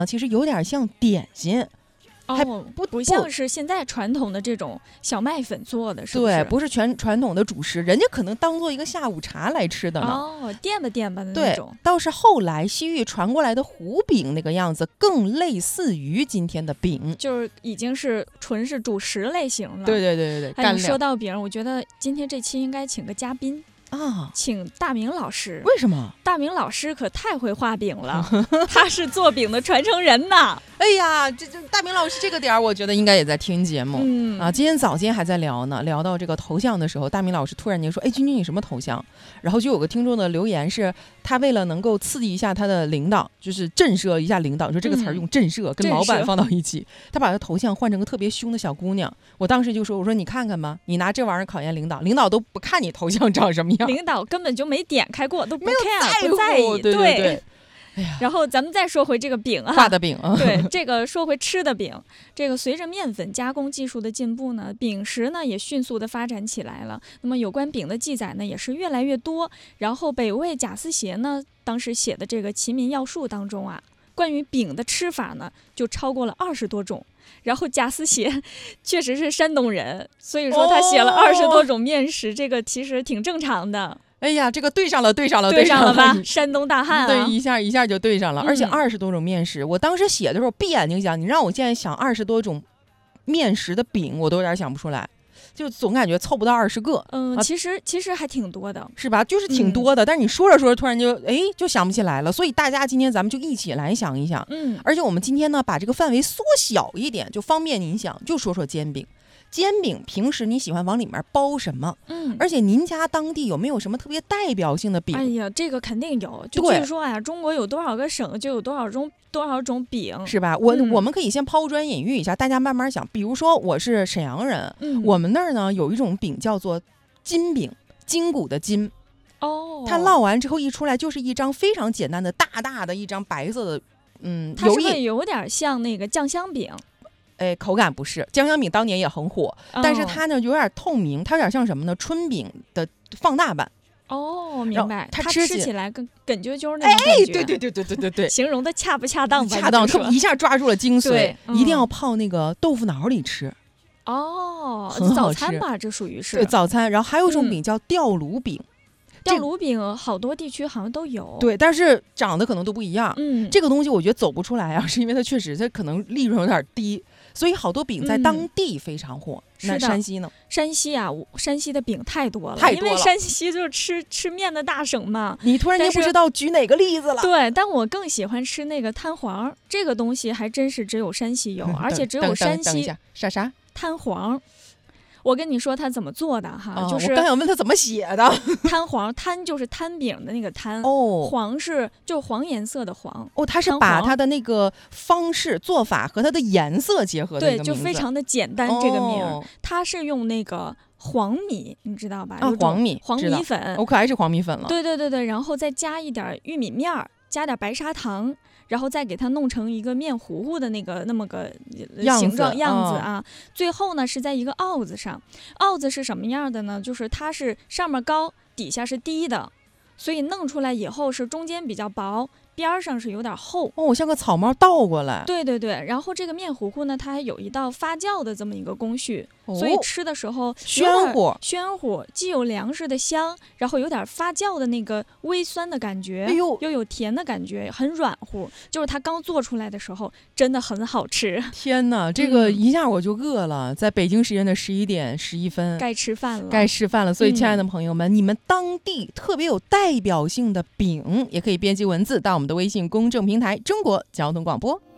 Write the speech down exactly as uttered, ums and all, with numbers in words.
其实有点像点心。还哦，不不像是现在传统的这种小麦粉做的，是不是？ 对，不是全传统的主食，人家可能当做一个下午茶来吃的呢。 哦，垫吧垫吧的那种。 对，倒是后来西域传过来的糊饼那个样子，更类似于今天的饼， 就是已经是纯是主食类型了。 对对对对对。 哎，你说到饼，我觉得今天这期应该请个嘉宾。 啊， 请大明老师。 为什么？ 大明老师可太会画饼了，他是做饼的传承人呐。 哎呀，这这大明老师这个点儿，我觉得应该也在听节目。 嗯啊，今天早间还在聊呢，聊到这个头像的时候，大明老师突然间说：“哎，君君你什么头像？”然后就有个听众的留言是，他为了能够刺激一下他的领导，就是震慑一下领导，说这个词儿用震慑、嗯、跟老板放到一起，他把他头像换成个特别凶的小姑娘。我当时就说：“我说你看看吧，你拿这玩意儿考验领导，领导都不看你头像长什么样， 领导根本就没点开过，都不 care 不在意。” 对对对。哎呀， 然后咱们再说回这个饼啊， 画的饼啊， 对，这个说回吃的饼，这个随着面粉加工技术的进步呢，饼食呢也迅速的发展起来了。那么有关饼的记载呢也是越来越多。然后北魏贾思勰呢当时写的这个《齐民要术》当中啊，关于饼的吃法呢就超过了二十多种。然后贾思勰确实是山东人，所以说他写了二十多种面食，哦，这个其实挺正常的。 哎呀，这个对上了，对上了， 对上了吧？山东大汉啊， 对，一下一下就对上了， 嗯、 而且二十多种面食，我当时写的时候闭眼睛想，你让我现在想二十多种面食的饼，我都有点想不出来，就总感觉凑不到二十个。 嗯、 啊， 其实其实还挺多的， 是吧？就是挺多的，嗯、但是你说着说着，突然就哎就想不起来了。所以大家今天咱们就一起来想一想， 嗯， 而且我们今天呢，把这个范围缩小一点，就方便您想，就说说煎饼。煎饼平时你喜欢往里面包什么？ 嗯， 而且您家当地有没有什么特别代表性的饼？ 哎呀，这个肯定有。就据说呀，中国有多少个省就有多少种多少种饼， 是吧？我、 嗯、 我们可以先抛砖引玉一下，大家慢慢想。比如说我是沈阳人， 嗯， 我们那儿呢有一种饼叫做筋饼，筋骨的筋。 哦， 它烙完之后一出来就是一张非常简单的大大的一张白色的，嗯， 它是不是有点像那个酱香饼？ 哎，口感不是，酱香饼当年也很火，哦、但是它呢有点透明，它有点像什么呢？春饼的放大版。 哦，明白。 它吃起来跟梗啾啾那种感觉。 哎，对对对对对对对， 形容的恰不恰当吧？ 恰当，特一下抓住了精髓。 嗯、 一定要泡那个豆腐脑里吃。 哦， 很好吃早餐吧，这属于是。 对，早餐。然后还有一种饼叫吊炉饼。嗯吊炉饼好多地区好像都有， 对，但是长得可能都不一样。 嗯， 这个东西我觉得走不出来啊，是因为它确实它可能利润有点低，所以好多饼在当地非常火。 嗯、 那山西呢？ 山西啊，山西的饼太多了， 太多了， 因为山西就是吃吃面的大省嘛。 你突然间不知道举哪个例子了。 对，但我更喜欢吃那个摊黄，这个东西还真是只有山西有， 嗯、 而且只有山西。 等一下，啥啥摊黄？我跟你说他怎么做的哈， 哦、 就是我刚想问他怎么写的。 摊黄，摊就是摊饼的那个摊， 哦， 黄是就黄颜色的黄。 哦，他是把他的那个方式做法和它的颜色结合的一个名字， 对，就非常的简单。这个名， 哦、 它是用那个黄米，你知道吧？ 啊，黄米， 黄米粉， 我可爱是黄米粉了。 对对对对，然后再加一点玉米面儿，加点白砂糖。然后再给它弄成一个面糊糊的那个那么个形状样子啊， 哦、 最后呢是在一个鏊子上，鏊子是什么样的呢？就是它是上面高，底下是低的，所以弄出来以后是中间比较薄，边上是有点厚。 哦，像个草帽倒过来。 对对对，然后这个面糊糊呢，它还有一道发酵的这么一个工序， 哦、 所以吃的时候暄乎暄乎，既有粮食的香，然后有点发酵的那个微酸的感觉， 哎呦， 又有甜的感觉，很软乎。就是它刚做出来的时候，真的很好吃。 天哪，这个一下我就饿了，嗯、在北京时间的十一点十一分， 该吃饭了， 该吃饭了。所以，亲爱的朋友们，嗯、你们当地特别有代表性的饼，也可以编辑文字到我们的微信公众平台“中国交通广播”。